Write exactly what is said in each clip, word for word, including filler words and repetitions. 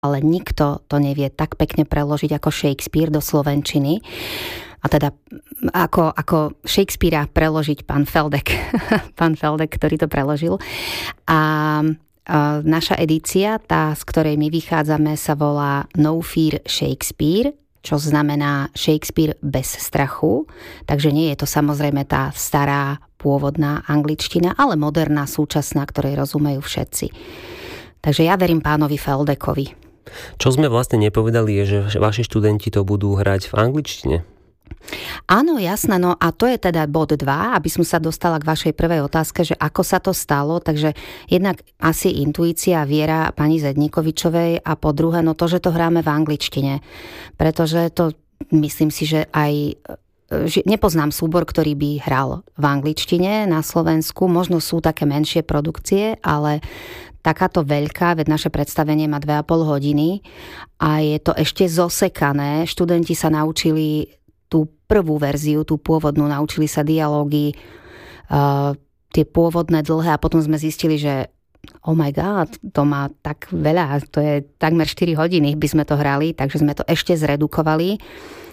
ale nikto to nevie tak pekne preložiť ako Shakespeare do slovenčiny. A teda ako, ako Shakespearea preložiť pán Feldek. Pán Feldek, ktorý to preložil. A, a naša edícia, tá, z ktorej my vychádzame, sa volá No Fear Shakespeare, čo znamená Shakespeare bez strachu. Takže nie je to samozrejme tá stará, pôvodná angličtina, ale moderná, súčasná, ktorej rozumejú všetci. Takže ja verím pánovi Feldekovi. Čo sme vlastne nepovedali je, že vaši študenti to budú hrať v angličtine. Áno, jasné, no a to je teda bod dva, aby som sa dostala k vašej prvej otázke, že ako sa to stalo, takže jednak asi intuícia, viera pani Zedníkovičovej a po druhé, no to, že to hráme v angličtine, pretože to myslím si, že aj že nepoznám súbor, ktorý by hral v angličtine na Slovensku, možno sú také menšie produkcie, ale takáto veľká, veď naše predstavenie má dve a pol hodiny a je to ešte zosekané. Študenti sa naučili tú prvú verziu, tú pôvodnú, naučili sa dialógy, uh, tie pôvodné dlhé a potom sme zistili, že oh my god, to má tak veľa, to je takmer štyri hodiny by sme to hrali, takže sme to ešte zredukovali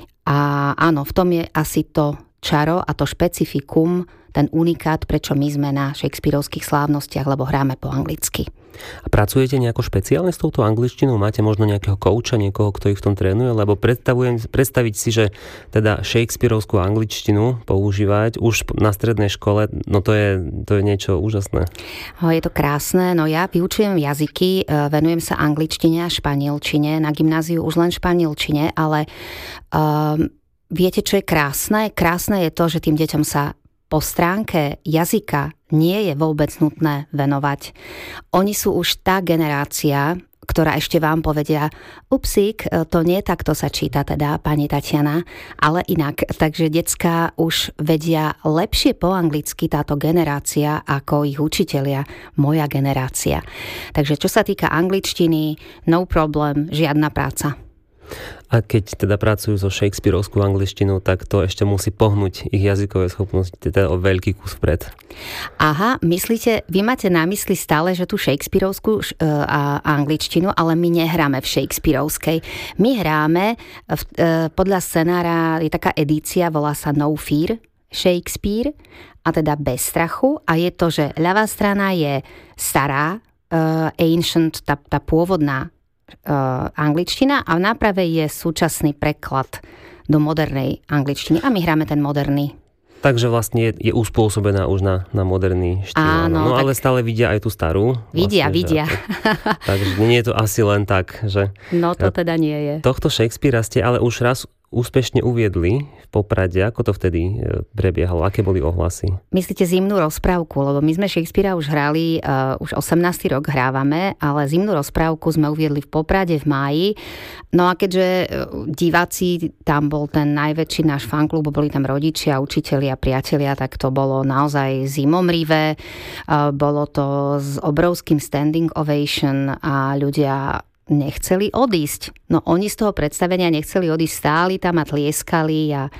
a áno, v tom je asi to čaro a to špecifikum, ten unikát, prečo my sme na shakespearovských slávnostiach, lebo hráme po anglicky. A pracujete nejako špeciálne s touto angličtinou? Máte možno nejakého kouča, niekoho, kto ich v tom trénuje? Lebo predstavujem, predstaviť si, že teda shakespearovskú angličtinu používať už na strednej škole, no to je, to je niečo úžasné. Je to krásne, no ja vyučujem jazyky, venujem sa angličtine a španielčine, na gymnáziu už len španielčine, ale um, viete, čo je krásne? Krásne je to, že tým deťom sa po stránke jazyka nie je vôbec nutné venovať. Oni sú už tá generácia, ktorá ešte vám povedia, upsík, to nie takto sa číta teda, pani Tatiana, ale inak. Takže decká už vedia lepšie po anglicky táto generácia ako ich učitelia, moja generácia. Takže čo sa týka angličtiny, no problem, žiadna práca. A keď teda pracujú so shakespearovskou angličtinou, tak to ešte musí pohnúť ich jazykové schopnosti, teda o veľký kus vpred. Aha, myslíte, vy máte na mysli stále, že tú shakespearovskú uh, angličtinu, ale my nehráme v shakespearovskej. My hráme, v, uh, podľa scenára je taká edícia, volá sa No Fear Shakespeare, a teda bez strachu. A je to, že ľavá strana je stará, uh, ancient, tá, tá pôvodná Uh, angličtina a v náprave je súčasný preklad do modernej angličtiny a my hráme ten moderný. Takže vlastne je, je uspôsobená už na, na moderný štýl. Áno, no tak... ale stále vidia aj tú starú. Vidia, vlastne, vidia. Tak, takže nie je to asi len tak, že... No to teda nie je. Tohto Shakespearea ste ale už raz úspešne uviedli v Poprade. Ako to vtedy prebiehalo? Aké boli ohlasy? Myslíte zimnú rozprávku? Lebo my sme Shakespearea už hrali, uh, už osemnásty rok hrávame, ale zimnú rozprávku sme uviedli v Poprade v máji. No a keďže diváci, tam bol ten najväčší náš fanklub, boli tam rodičia, učitelia, priatelia, tak to bolo naozaj zimomrivé. Uh, bolo to s obrovským standing ovation a ľudia nechceli odísť. No oni z toho predstavenia nechceli odísť, stáli tam a tlieskali a,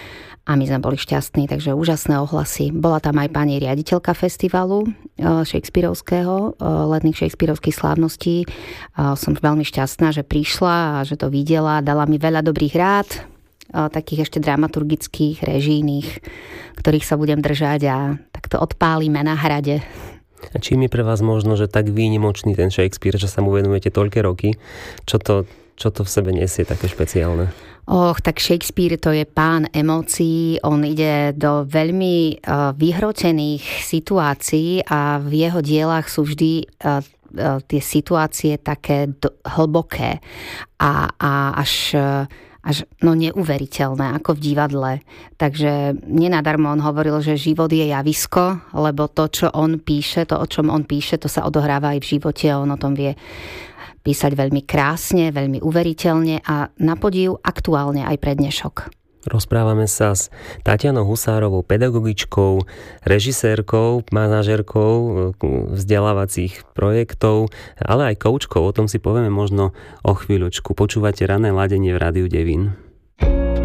a my sme boli šťastní, takže úžasné ohlasy. Bola tam aj pani riaditeľka festivalu shakespearovského, letných shakespearovských slávností. Som veľmi šťastná, že prišla a že to videla, dala mi veľa dobrých rád, takých ešte dramaturgických, režijných, ktorých sa budem držať a tak to odpálime na hrade. A čím je pre vás možno, že tak výnimočný ten Shakespeare, že sa mu venujete toľké roky? Čo to, čo to v sebe nesie také špeciálne? Och, tak Shakespeare to je pán emócií, on ide do veľmi uh, vyhrotených situácií a v jeho dielách sú vždy uh, uh, tie situácie také do, hlboké a, a až... Uh, až no neuveriteľné, ako v divadle. Takže nenadarmo on hovoril, že život je javisko, lebo to, čo on píše, to, o čom on píše, to sa odohráva aj v živote. On o tom vie písať veľmi krásne, veľmi uveriteľne a na podiv aktuálne aj pre dnešok. Rozprávame sa s Tatianou Husárovou, pedagogičkou, režisérkou, manažérkou vzdelávacích projektov, ale aj koučkou. O tom si povieme možno o chvíľočku. Počúvate Ranné ladenie v Rádiu Devín.